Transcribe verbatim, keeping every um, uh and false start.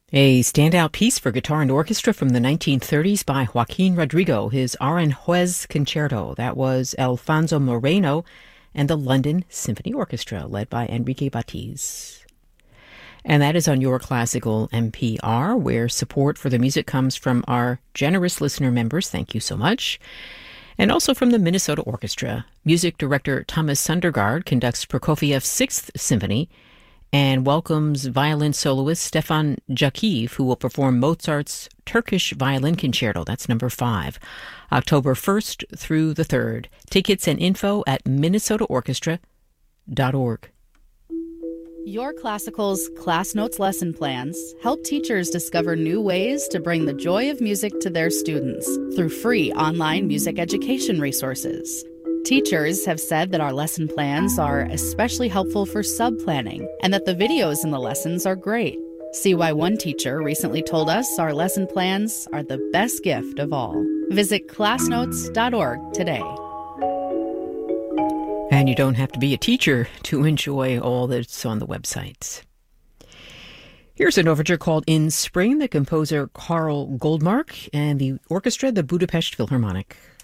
A standout piece for guitar and orchestra from the nineteen thirties by Joaquin Rodrigo, his Aranjuez Concerto. That was Alfonso Moreno and the London Symphony Orchestra, led by Enrique Batiz. And that is on Your Classical N P R, where support for the music comes from our generous listener members. Thank you so much. And also from the Minnesota Orchestra. Music director Thomas Sundergaard conducts Prokofiev's Sixth Symphony and welcomes violin soloist Stefan Jakiv, who will perform Mozart's Turkish Violin Concerto. That's number five, October first through the third. Tickets and info at minnesota orchestra dot org. Your Classical's Class Notes lesson plans help teachers discover new ways to bring the joy of music to their students through free online music education resources. Teachers have said that our lesson plans are especially helpful for sub-planning and that the videos in the lessons are great. See why one teacher recently told us our lesson plans are the best gift of all. Visit class notes dot org today. And you don't have to be a teacher to enjoy all that's on the website. Here's an overture called In Spring, the composer Carl Goldmark, and the orchestra, the Budapest Philharmonic.